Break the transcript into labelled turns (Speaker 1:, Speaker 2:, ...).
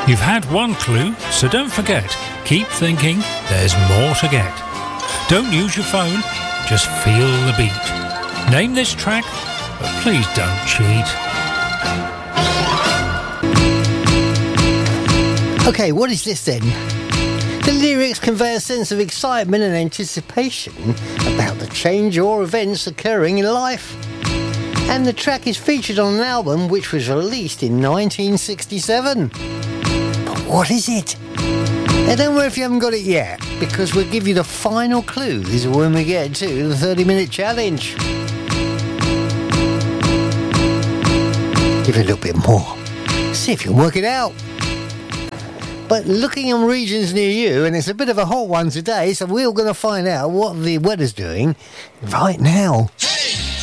Speaker 1: You've had one clue, so don't forget. Keep thinking, there's more to get. Don't use your phone, just feel the beat. Name this track, but please don't cheat.
Speaker 2: Okay, what is this then? The lyrics convey a sense of excitement and anticipation about the change or events occurring in life. And the track is featured on an album which was released in 1967. But what is it? Now don't worry if you haven't got it yet, because we'll give you the final clues when we get to the 30-minute challenge. Give it a little bit more. See if you can work it out. But looking in regions near you, and it's a bit of a hot one today, so we're going to find out what the weather's doing right now.